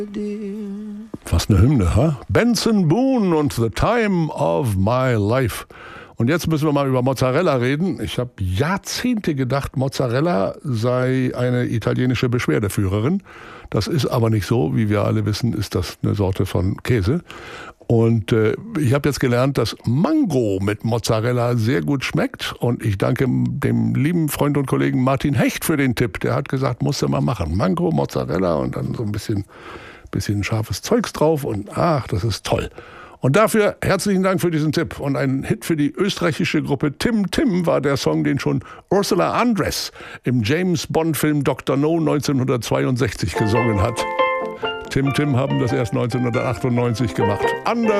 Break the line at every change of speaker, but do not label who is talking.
Was eine Hymne, ha? Benson Boone und The Time of My Life. Und jetzt müssen wir mal über Mozzarella reden. Ich habe Jahrzehnte gedacht, Mozzarella sei eine italienische Beschwerdeführerin. Das ist aber nicht so. Wie wir alle wissen, ist das eine Sorte von Käse. Und ich habe jetzt gelernt, dass Mango mit Mozzarella sehr gut schmeckt. Und ich danke dem lieben Freund und Kollegen Martin Hecht für den Tipp. Der hat gesagt, musst du mal machen. Mango, Mozzarella und dann so ein bisschen scharfes Zeugs drauf. Und ach, das ist toll. Und dafür herzlichen Dank für diesen Tipp. Und ein Hit für die österreichische Gruppe Tim Tim war der Song, den schon Ursula Andress im James-Bond-Film Dr. No 1962 gesungen hat. Tim Tim haben das erst 1998 gemacht. Anders